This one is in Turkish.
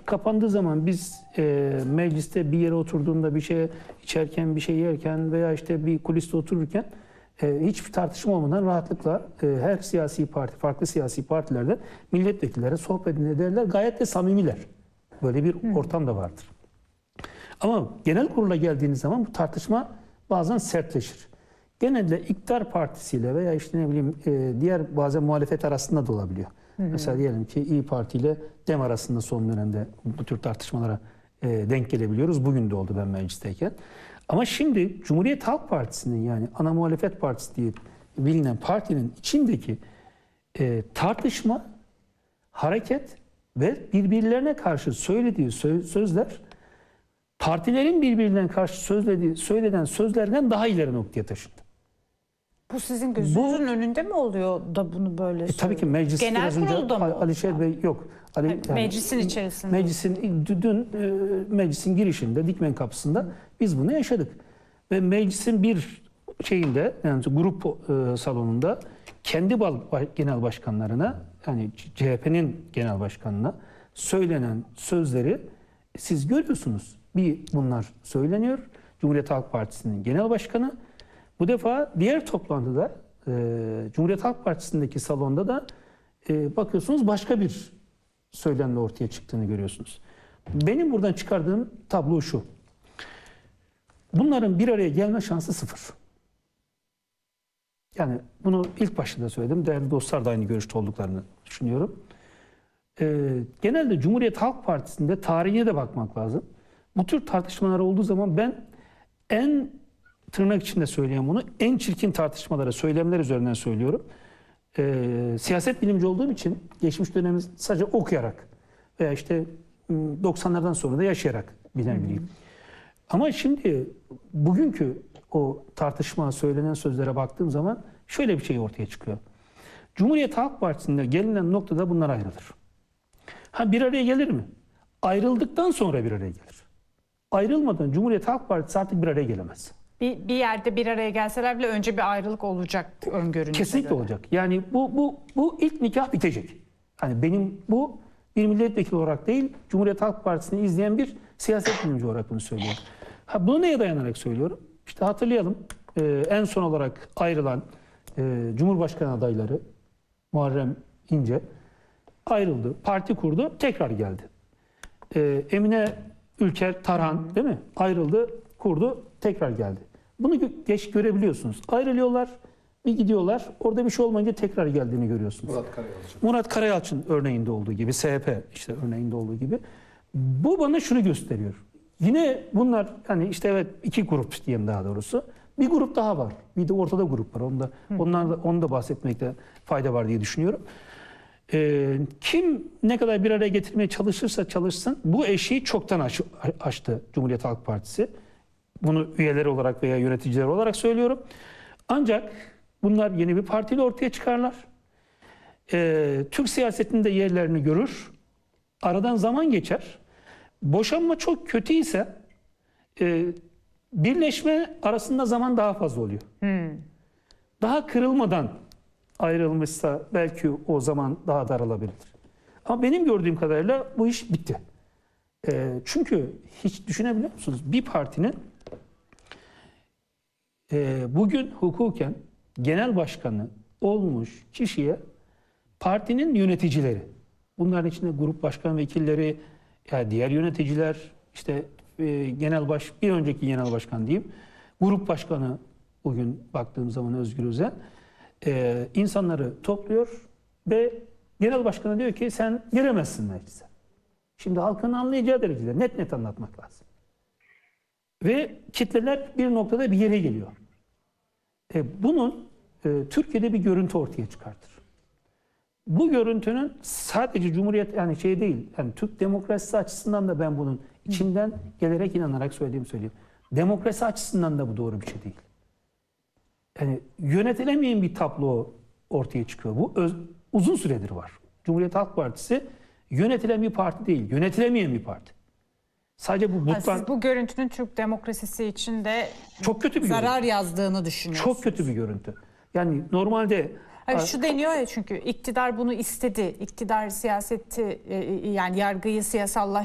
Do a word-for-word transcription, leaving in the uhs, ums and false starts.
kapandığı zaman biz e, mecliste bir yere oturduğunda bir şey içerken, bir şey yerken veya işte bir kuliste otururken e, hiçbir tartışma olmadan rahatlıkla e, her siyasi parti, farklı siyasi partilerde milletvekilleri sohbet ederler. Gayet de samimiler. Böyle bir ortam da vardır. Ama genel kurula geldiğiniz zaman bu tartışma bazen sertleşir. Genelde iktidar partisiyle veya işte ne bileyim e, diğer bazen muhalefet arasında da olabiliyor. Hı hı. Mesela diyelim ki İYİ Parti ile DEM arasında son dönemde bu tür tartışmalara e, denk gelebiliyoruz. Bugün de oldu ben meclisteyken. Ama şimdi Cumhuriyet Halk Partisi'nin, yani ana muhalefet partisi diye bilinen partinin içindeki e, tartışma, hareket ve birbirlerine karşı söylediği söz, sözler partilerin birbirlerine karşı söylediği, söylenen sözlerden daha ileri noktaya taşındı. Bu sizin gözünüzün bu, önünde mi oluyor da bunu böyle e, tabii ki meclis genel biraz önce kurulda mı? Alişer Bey yok. Ali, yani, yani, meclisin içerisinde. Meclisin dün e, meclisin girişinde Dikmen kapısında Hı. biz bunu yaşadık. Ve meclisin bir şeyinde, yani grup e, salonunda kendi genel başkanlarına, yani C H P'nin genel başkanına söylenen sözleri siz görüyorsunuz. Bir bunlar söyleniyor. Cumhuriyet Halk Partisi'nin genel başkanı. Bu defa diğer toplantıda e, Cumhuriyet Halk Partisi'ndeki salonda da e, bakıyorsunuz başka bir söylemle ortaya çıktığını görüyorsunuz. Benim buradan çıkardığım tablo şu. Bunların bir araya gelme şansı sıfır. Yani bunu ilk başta da söyledim. Değerli dostlar da aynı görüşte olduklarını düşünüyorum. E, genelde Cumhuriyet Halk Partisi'nde tarihine de bakmak lazım. Bu tür tartışmalar olduğu zaman ben en tırnak içinde söyleyeyim bunu, en çirkin tartışmalara, söylemler üzerinden söylüyorum. Ee, siyaset bilimci olduğum için geçmiş dönemi sadece okuyarak veya işte doksanlardan sonra da yaşayarak bilen biriyim. Ama şimdi bugünkü o tartışma, söylenen sözlere baktığım zaman şöyle bir şey ortaya çıkıyor. Cumhuriyet Halk Partisi'nde gelinen noktada bunlar ayrılır. Ha bir araya gelir mi? Ayrıldıktan sonra bir araya gelir. Ayrılmadan Cumhuriyet Halk Partisi artık bir araya gelemez. Bir, bir yerde bir araya gelseler bile önce bir ayrılık olacak öngörünüze Kesinlikle göre. olacak. Yani bu bu bu ilk nikah bitecek. Yani benim bu bir milletvekili olarak değil, Cumhuriyet Halk Partisi'ni izleyen bir siyaset bilimci olarak bunu söylüyorum. Ha, bunu neye dayanarak söylüyorum? İşte hatırlayalım. E, en son olarak ayrılan e, Cumhurbaşkanı adayları Muharrem İnce ayrıldı, parti kurdu, tekrar geldi. E, Emine Ülker Tarhan, değil mi? Ayrıldı, kurdu, tekrar geldi. Bunu geç görebiliyorsunuz. Ayrılıyorlar, bir gidiyorlar. Orada bir şey olmayınca tekrar geldiğini görüyorsunuz. Murat Karayalçın. Murat Karayalçın örneğinde olduğu gibi, S H P işte örneğinde olduğu gibi. Bu bana şunu gösteriyor. Yine bunlar, hani işte evet iki grup diyeyim daha doğrusu. Bir grup daha var. Bir de ortada grup var. Onda, onlar da, onu da bahsetmekte fayda var diye düşünüyorum. Ee, kim ne kadar bir araya getirmeye çalışırsa çalışsın bu eşiği çoktan aş, aştı Cumhuriyet Halk Partisi. Bunu üyeleri olarak veya yöneticiler olarak söylüyorum. Ancak bunlar yeni bir partiyle ortaya çıkarlar. Ee, Türk siyasetinde yerlerini görür. Aradan zaman geçer. Boşanma çok kötü ise e, birleşme arasında zaman daha fazla oluyor. Hmm. Daha kırılmadan ayrılmışsa belki o zaman daha daralabilir. Ama benim gördüğüm kadarıyla bu iş bitti. E, çünkü hiç düşünebiliyor musunuz? Bir partinin e, bugün hukuken genel başkanı olmuş kişiye partinin yöneticileri, bunların içinde grup başkan vekilleri, yani diğer yöneticiler, işte e, genel baş, bir önceki genel başkan diyeyim, grup başkanı bugün baktığım zaman Özgür Özel, e, insanları topluyor ve genel başkanı diyor ki sen giremezsin meclise. Şimdi halkın anlayacağı derecede net net anlatmak lazım. Ve kitleler bir noktada bir yere geliyor. E, bunun e, Türkiye'de bir görüntü ortaya çıkartır. Bu görüntünün sadece Cumhuriyet yani şey değil, yani Türk demokrasisi açısından da ben bunun içinden gelerek inanarak söylediğimi söyleyeyim. Demokrasi açısından da bu doğru bir şey değil. Yani yönetilemeyen bir tablo ortaya çıkıyor. Bu öz, uzun süredir var. Cumhuriyet Halk Partisi yönetilen bir parti değil, yönetilemeyen bir parti. Sadece bu butlan... Siz bu görüntünün Türk demokrasisi için de çok kötü bir zarar görüntü. Yazdığını düşünüyorsunuz. Çok kötü bir görüntü. Yani normalde... Hayır, şu deniyor ya çünkü iktidar bunu istedi. İktidar siyaseti yani yargıyı siyasallaştırdı.